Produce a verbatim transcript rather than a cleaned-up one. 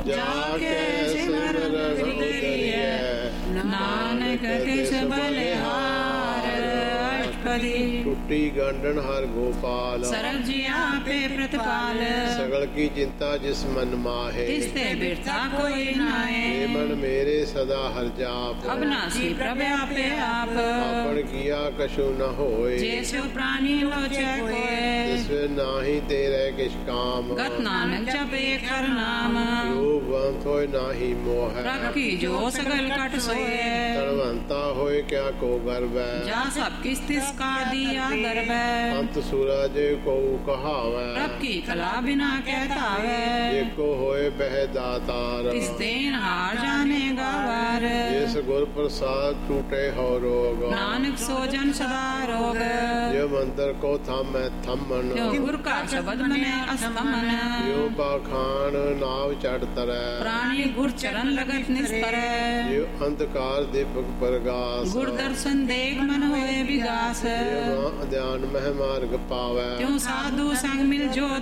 जाके सिमरन उतरिए नानक तिस बलिहार। अष्टपदी टूटी गंढन हर गोपाल सरल जिया पे प्रतिपाल। सगल की चिंता जिस मन माहे तिसते बिरथा कोई नाहे। मन मेरे सदा हर जाप अबनासी प्रव्यापे आप। आपन किया कछु न होए जैसो प्राणी लोचे कोय। तिस नाही तेरे किस काम गत नानक जपे कर नाम। योग वंत होय नाही मोह प्रभ की जो सगल कट सोए। तड़वंता होय क्या को गर्व जा सब किस तिस का दिया गर्व। अंत सूरज को कहावे प्रभ की कला बिना कहता है। एको होय बह दातार तिस देन हार जाने गावार। जिस गुर प्रसाद टूटे हो रोग नानक सोजन सदा रोग। जो मंत्र को थम थमन गुर का शब्द मने अस्तमन। यो पाखान नाव चढ़ तरह प्राणी गुर चरण लगत निस्तर। यो अंधकार दीपक प्रगास गुर दर्शन देख मन होए विगास। ध्यान मह मार्ग पावे त्यों साधु संग मिल जो